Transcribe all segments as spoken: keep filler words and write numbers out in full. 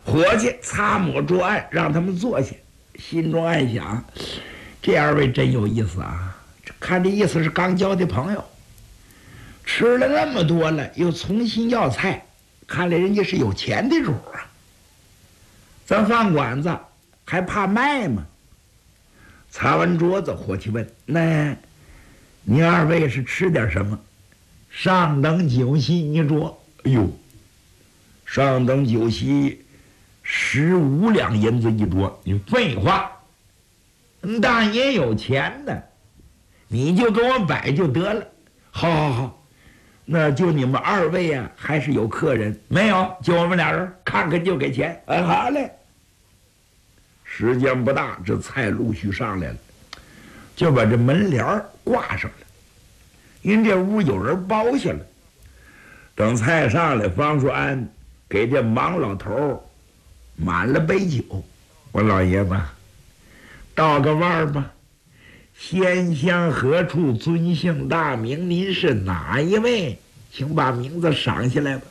伙计擦抹桌案，让他们坐下，心中暗想：这二位真有意思啊！这看这意思是刚交的朋友，吃了那么多了，又重新要菜，看来人家是有钱的主啊。咱饭馆子还怕卖吗？擦完桌子，伙计问：那你二位是吃点什么？上等酒席一桌。哎呦，上等酒席十五两银子一桌。你废话，大爷有钱的，你就给我摆就得了。好好好，那就你们二位啊，还是有客人没有？就我们俩人，看看就给钱。哎，好嘞。时间不大，这菜陆续上来了，就把这门帘挂上了，因这屋有人包下了。等菜上来，方叔安给这忙老头满了杯酒。我老爷子，道个腕儿吧。仙乡何处，尊姓大名？您是哪一位？请把名字赏下来吧。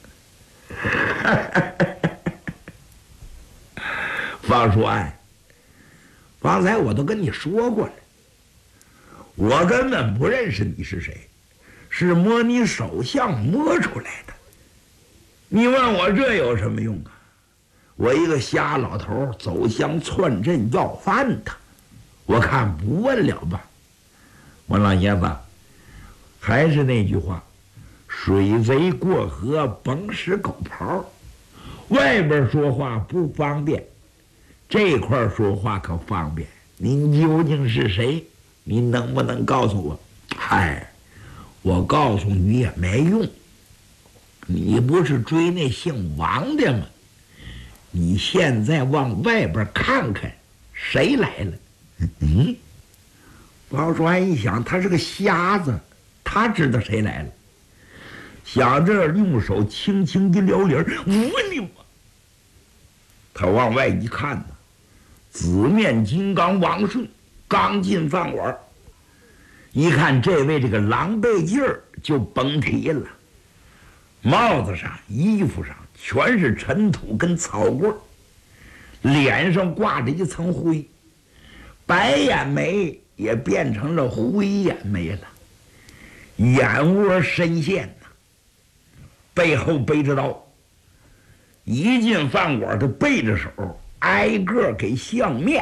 方叔安，方才我都跟你说过了，我根本不认识你是谁，是摸你手相摸出来的。你问我这有什么用啊？我一个瞎老头走乡窜镇要饭的，我看不问了吧。我老爷子，还是那句话，水贼过河甭使狗刨，外边说话不方便，这块说话可方便。您究竟是谁？您能不能告诉我？嗨，我告诉你也没用。你不是追那姓王的吗？你现在往外边看看，谁来了？嗯，王叔安一想，他是个瞎子，他知道谁来了。想着用手轻轻一撩帘，我你妈！他往外一看呢，紫面金刚王顺刚进饭馆，一看这位这个狼狈劲儿就甭提了，帽子上衣服上全是尘土跟草棍，脸上挂着一层灰，白眼眉也变成了灰眼眉了，眼窝深陷呐，背后背着刀，一进饭馆就背着手挨个给相面。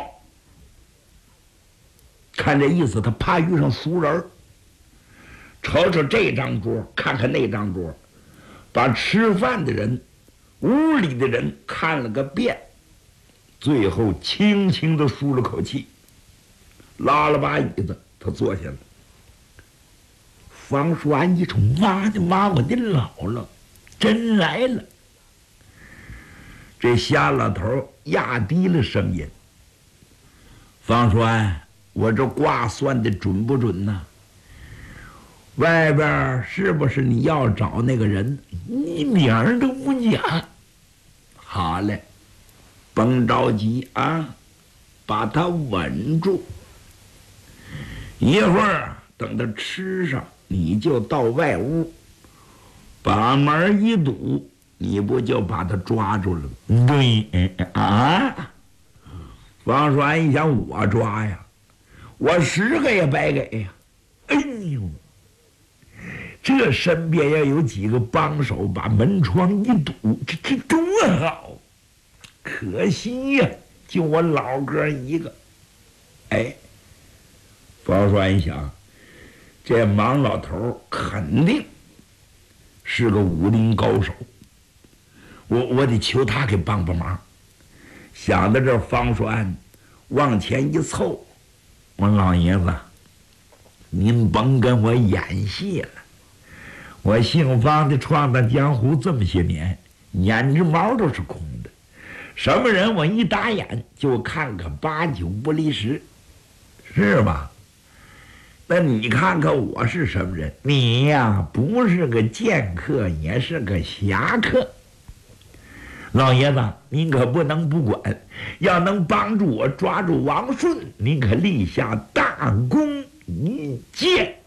看这意思，他怕遇上俗人，瞅瞅这张桌，看看那张桌，把吃饭的人、屋里的人看了个遍，最后轻轻地舒了口气，拉了把椅子，他坐下了。方叔安一瞅，妈的妈，我的姥姥真来了。这瞎老头压低了声音：方叔安，我这卦算的准不准呢？外边是不是你要找那个人？你名儿都不讲。好嘞，甭着急啊，把他稳住。一会儿等他吃上，你就到外屋，把门一堵，你不就把他抓住了吗？对啊，王叔安一想，我抓呀，我十个也白给呀。哎呦，这身边要有几个帮手，把门窗一堵，这这多好！可惜呀，就我老哥一个。哎，王叔安一想，这忙老头肯定是个武林高手，我我得求他给帮帮忙。想到这，方叔安往前一凑：我老爷子，您甭跟我演戏了，我姓方的闯荡江湖这么些年，眼睛毛都是空的，什么人我一打眼就看个八九不离十，是吧？那你看看我是什么人？你呀，不是个剑客，也是个侠客。老爷子，您可不能不管，要能帮助我抓住王顺，您可立下大功一件。